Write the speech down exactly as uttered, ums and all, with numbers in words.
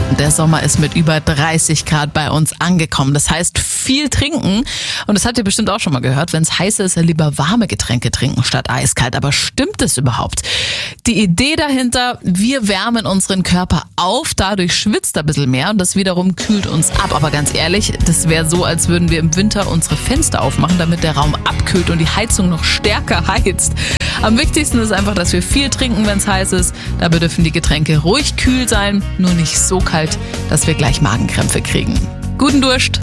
Der Sommer ist mit über dreißig Grad bei uns angekommen. Das heißt, viel trinken. Und das habt ihr bestimmt auch schon mal gehört. Wenn es heiß ist, lieber warme Getränke trinken statt eiskalt. Aber stimmt es überhaupt? Die Idee dahinter, wir wärmen unseren Körper auf, dadurch schwitzt er ein bisschen mehr und das wiederum kühlt uns ab. Aber ganz ehrlich, das wäre so, als würden wir im Winter unsere Fenster aufmachen, damit der Raum abkühlt und die Heizung noch stärker heizt. Am wichtigsten ist einfach, dass wir viel trinken, wenn es heiß ist. Dabei dürfen die Getränke ruhig kühl sein, nur nicht so kalt, dass wir gleich Magenkrämpfe kriegen. Guten Durst!